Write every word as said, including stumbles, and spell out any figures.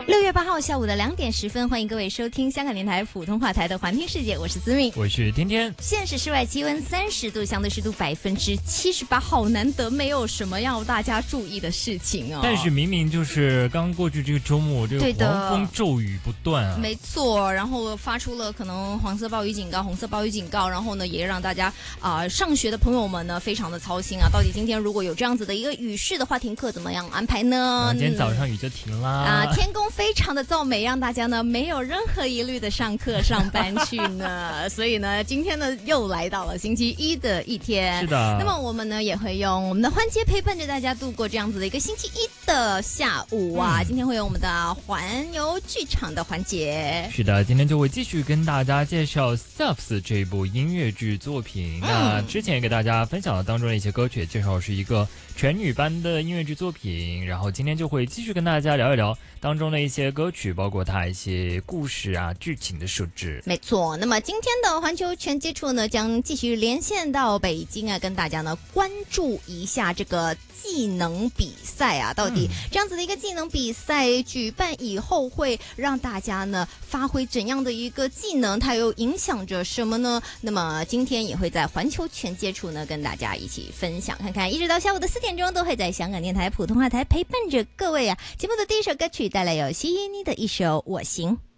六月八号下午的两点十分，欢迎各位收听香港电台普通话台的环听世界，我是思敏， 我是天天。 现时室外气温三十度，相对湿度百分之七十八，好难得，没有什么要大家注意的事情哦。 但是明明就是刚过去这个周末，这个狂风骤雨不断啊。 没错，然后发出了可能黄色暴雨警告、红色暴雨警告，然后呢，也让大家啊、呃、上学的朋友们呢非常的操心啊。到底今天如果有这样子的一个雨势的话，停课怎么样安排呢？ 今天早上雨就停啦。 啊，天公非常的造美，让大家呢没有任何疑虑的上课上班去呢。所以呢，今天呢又来到了星期一的一天。 是的。 那么我们呢也会用我们的环节陪伴着大家度过这样子的一个星期一的下午啊。嗯、今天会有我们的环游剧场的环节。 是的，今天就会继续跟大家介绍 Selves 这一部音乐剧作品。嗯、那之前也给大家分享了当中的一些歌曲，介绍是一个全女班的音乐剧作品。然后今天就会继续跟大家聊一聊当中的一些歌曲，包括它一些故事啊、剧情的设置。 没错，那么今天的环球全接触呢，将继续连线到北京啊，跟大家呢关注一下这个技能比赛啊，到底这样子的一个技能比赛举办以后，会让大家呢发挥怎样的一个技能，它又影响着什么呢？那么今天也会在环球全接触呢，跟大家一起分享看看，一直到下午的四点钟，都会在香港电台普通话台陪伴着各位啊。节目的第一首歌曲带来有希依妮的一首《我行》。